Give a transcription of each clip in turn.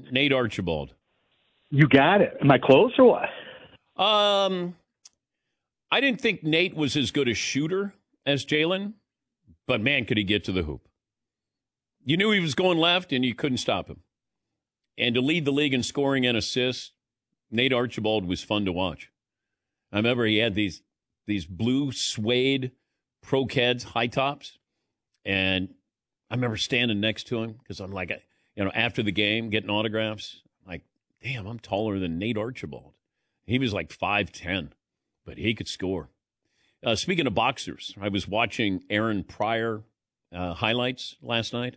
Nate Archibald. You got it. Am I close or what? I didn't think Nate was as good a shooter as Jalen, but man, could he get to the hoop. You knew he was going left, and you couldn't stop him. And to lead the league in scoring and assists, Nate Archibald was fun to watch. I remember he had these blue suede Pro-Keds high tops, and I remember standing next to him because I'm like, after the game, getting autographs, like, damn, I'm taller than Nate Archibald. He was like 5'10", but he could score. Speaking of boxers, I was watching Aaron Pryor highlights last night.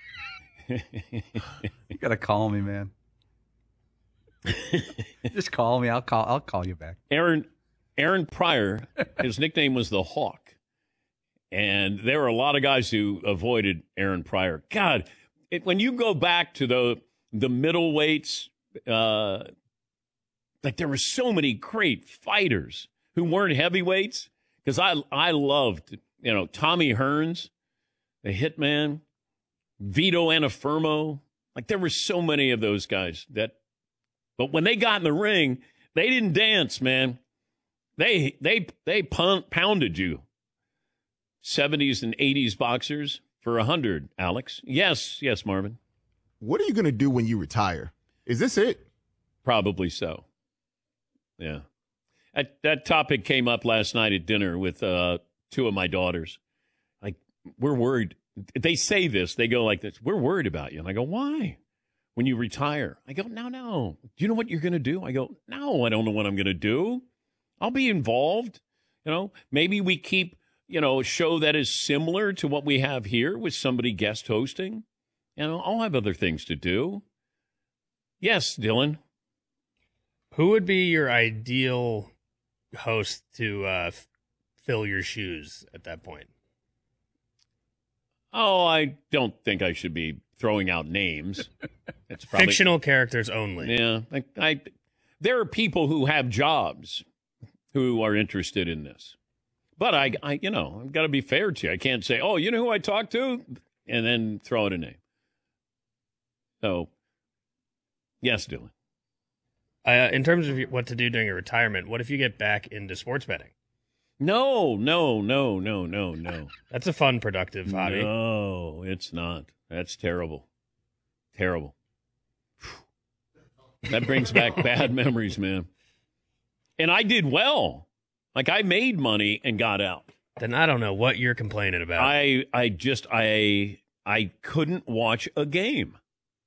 You got to call me, man. Just call me. I'll call you back. Aaron Pryor, his nickname was the Hawk. And there were a lot of guys who avoided Aaron Pryor. God, when you go back to the middleweights, like there were so many great fighters who weren't heavyweights. Because I loved, Tommy Hearns, the Hitman, Vito Anafirmo. Like there were so many of those guys but when they got in the ring, they didn't dance, man. They pounded you. 70s and 80s boxers for 100, Alex. Yes, Marvin. What are you going to do when you retire? Is this it? Probably so. Yeah. That topic came up last night at dinner with two of my daughters. Like, we're worried. They say this. They go like this. We're worried about you. And I go, why? When you retire. I go, no. Do you know what you're going to do? I go, no, I don't know what I'm going to do. I'll be involved. Maybe we keep, a show that is similar to what we have here with somebody guest hosting. I'll have other things to do. Yes, Dylan. Who would be your ideal host to fill your shoes at that point? Oh, I don't think I should be throwing out names. It's probably fictional characters only. Yeah, there are people who have jobs who are interested in this, but I've got to be fair to you. I can't say, oh, you know who I talked to, and then throw out a name. So, yes, Dylan. In terms of what to do during your retirement, what if you get back into sports betting? No. That's a fun, productive hobby. No, it's not. That's terrible. Terrible. That brings back bad memories, man. And I did well. Like, I made money and got out. Then I don't know what you're complaining about. I couldn't watch a game.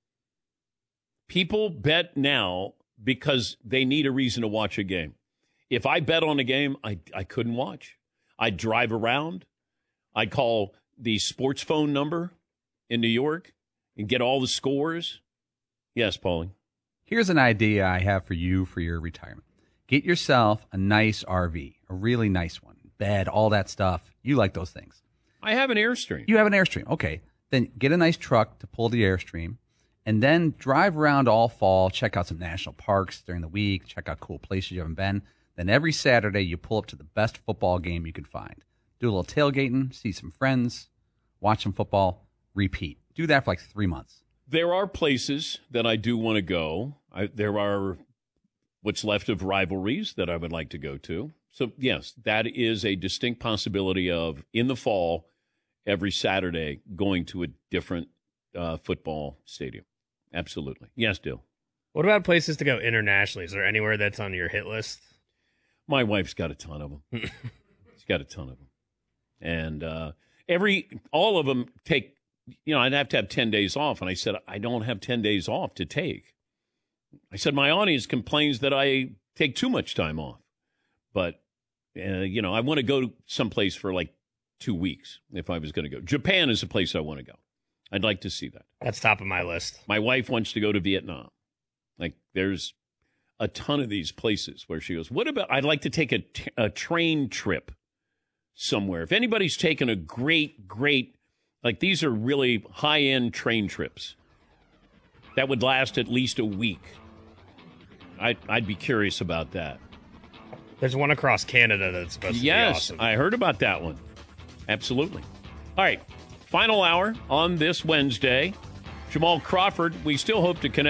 People bet now because they need a reason to watch a game. If I bet on a game, I couldn't watch. I'd drive around. I'd call the sports phone number in New York and get all the scores. Yes, Paulie. Here's an idea I have for you for your retirement. Get yourself a nice RV, a really nice one. Bed, all that stuff. You like those things. I have an Airstream. You have an Airstream. Okay. Then get a nice truck to pull the Airstream. And then drive around all fall, check out some national parks during the week, check out cool places you haven't been. Then every Saturday, you pull up to the best football game you can find. Do a little tailgating, see some friends, watch some football, repeat. Do that for like 3 months. There are places that I do want to go. There are what's left of rivalries that I would like to go to. So, yes, that is a distinct possibility of, in the fall, every Saturday, going to a different football stadium. Absolutely. Yes, Dill. What about places to go internationally? Is there anywhere that's on your hit list? My wife's got a ton of them. She's got a ton of them. And all of them take, I'd have to have 10 days off. And I said, I don't have 10 days off to take. I said, my audience complains that I take too much time off. But, I want to go someplace for like 2 weeks if I was going to go. Japan is a place I want to go. I'd like to see that. That's top of my list. My wife wants to go to Vietnam. Like, there's a ton of these places where she goes, what about, I'd like to take a train trip somewhere. If anybody's taken a great, like these are really high-end train trips that would last at least a week. I'd be curious about that. There's one across Canada that's supposed to be awesome. Yes, I heard about that one. Absolutely. All right, final hour on this Wednesday. Jamal Crawford, we still hope to connect.